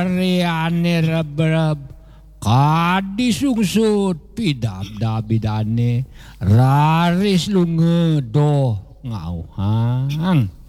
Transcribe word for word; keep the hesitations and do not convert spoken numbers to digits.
Ariane rab-rab, kadi sungsut, pidab-dabidane, raris lungedo, ngauhang.